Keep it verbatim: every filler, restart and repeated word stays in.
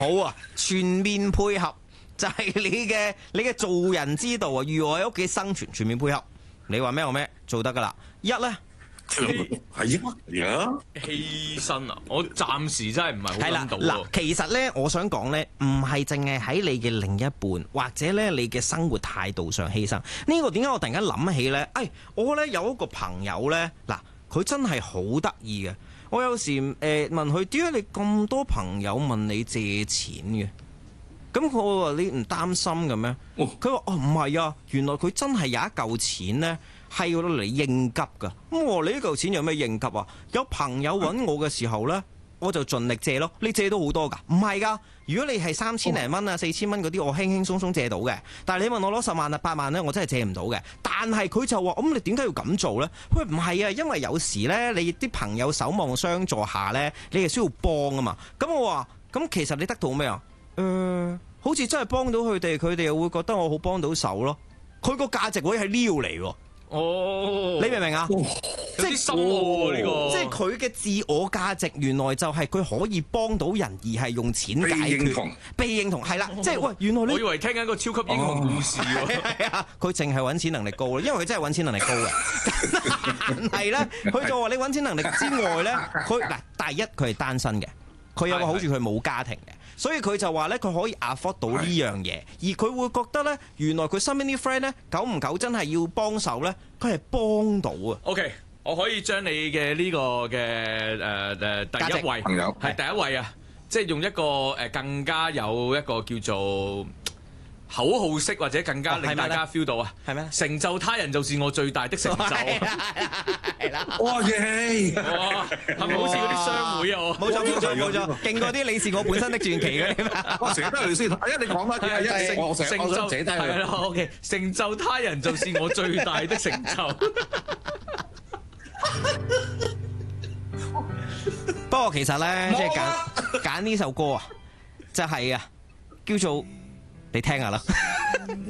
好啊，全面配合就係你嘅你嘅做人之道啊！如何喺屋企生存，全面配合，你話咩我咩做得噶啦。一咧係啊， 犧牲啊！我暫時真係唔係好諗到嗱，其實咧，我想講咧，唔係淨係喺你嘅另一半或者咧你嘅生活態度上犧牲。呢、這個點解我突然間諗起咧？誒，我咧有一個朋友咧，嗱，佢真係好得意嘅。我有時誒、呃、問佢點解你咁多朋友問你借錢嘅？咁我話你唔擔心嘅咩？佢話哦唔係啊，原來佢真係有一嚿錢咧。係要攞嚟應急噶，咁我你呢嚿錢有咩應急啊？有朋友揾我嘅時候呢，我就盡力借咯。你借到好多噶？唔係噶，如果你係三千零蚊啊、四千蚊嗰啲，我輕輕鬆鬆借到嘅。但係你問我攞十萬啊、八萬呢，我真係借唔到嘅。但係佢就話：咁你點解要咁做呢？喂，唔係啊，因為有時呢，你啲朋友守望相助下呢，你係需要幫啊嘛。咁我話：咁其實你得到咩啊？誒、呃，好似真係幫到佢哋，佢哋又會覺得我好幫到手咯。佢個價值位係撩嚟喎。 哦， 你明唔明啊？ 即係深奧呢個， 即係佢嘅自我價值，原來就係佢可以幫到人，而係用錢解決。 被認同， 被認同係啦，即係喂，原來你我以為聽緊個超級英雄故事喎。 係啊，佢淨係揾錢能力高啦，因為佢真係揾錢能力高嘅。但係咧，佢就話你揾錢能力之外咧，佢嗱第一佢係單身嘅，佢有個好處佢冇家庭嘅。所以佢就話咧，佢可以 afford 到呢樣嘢，而佢會覺得咧，原來佢身邊啲 friend 咧，久唔久真係要幫手咧，佢係幫到啊。 OK，我可以將你嘅呢個嘅誒誒第一位朋友係第一位啊，即係用一個誒更加有一個叫做口號式或者更加令大家 feel 到啊， 係咩？ 成就他人就是我最大的成就。 係啦， 哇耶！ 哇，係咪好似嗰啲商會啊？ 冇錯冇錯冇錯，勁過啲你是我本身的傳奇嗰啲。 我寫低佢先，哎呀你講翻啲，一我寫我想寫低佢。 係啦 ，OK， 成就他人就是我最大的成就。 不過其實咧，即係揀揀呢首歌啊，就係啊，叫做你聽下啦。